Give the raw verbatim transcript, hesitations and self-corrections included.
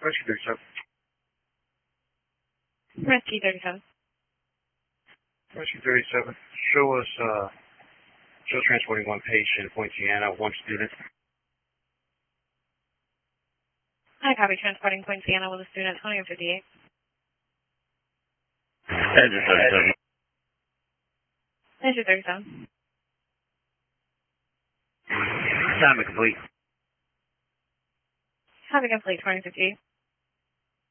Rescue thirty-seven. Rescue thirty-seven. Rescue thirty-seven. Show us, uh, show us transporting one patient, Poinciana, one student. I copy transporting Poinciana with a student, twenty and fifty-eight. Engine thirty-seven. Engine thirty-seven. Time complete. Copy complete, twenty fifty-eight.